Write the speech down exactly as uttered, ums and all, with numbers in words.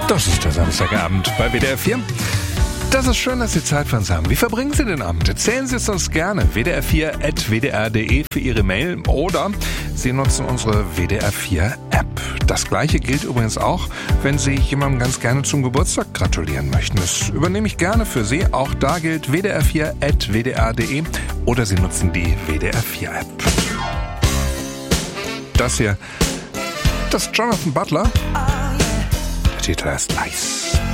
Das ist der Samstagabend bei W D R vier. Das ist schön, dass Sie Zeit für uns haben. Wie verbringen Sie den Abend? Erzählen Sie es uns gerne. w d r vier at w d r punkt d e für Ihre Mail oder Sie nutzen unsere W D R vier App. Das Gleiche gilt übrigens auch, wenn Sie jemandem ganz gerne zum Geburtstag gratulieren möchten. Das übernehme ich gerne für Sie. Auch da gilt w d r vier at w d r punkt d e oder Sie nutzen die W D R vier App. Das hier, das ist Jonathan Butler. Der Titel heißt Ice.